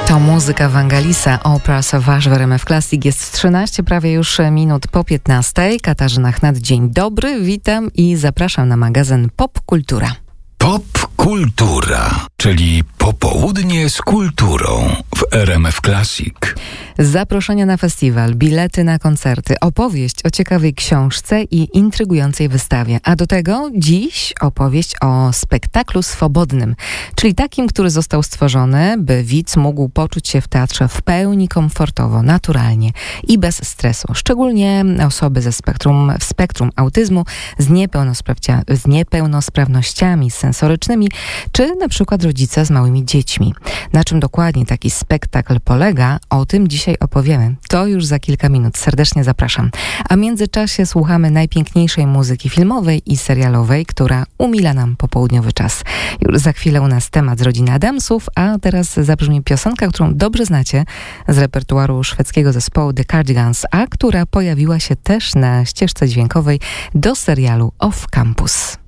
To muzyka Vangelisa, Opera Sauvage w RMF Classic. Jest 13, prawie już minut po 15. Katarzyna Chnat, dzień dobry, witam i zapraszam na magazyn Pop Kultura. Pop Kultura, czyli popołudnie z kulturą w RMF Classic. Zaproszenia na festiwal, bilety na koncerty, opowieść o ciekawej książce i intrygującej wystawie. A do tego dziś opowieść o spektaklu swobodnym, czyli takim, który został stworzony, by widz mógł poczuć się w teatrze w pełni komfortowo, naturalnie i bez stresu. Szczególnie osoby w spektrum autyzmu, z niepełnosprawnościami sensorycznymi, czy na przykład rodzice z małymi dziećmi. Na czym dokładnie taki spektakl polega, o tym dzisiaj opowiemy. To już za kilka minut. Serdecznie zapraszam. A w międzyczasie słuchamy najpiękniejszej muzyki filmowej i serialowej, która umila nam popołudniowy czas. Już za chwilę u nas temat z rodziny Adamsów, a teraz zabrzmi piosenka, którą dobrze znacie z repertuaru szwedzkiego zespołu The Cardigans, a która pojawiła się też na ścieżce dźwiękowej do serialu Off Campus.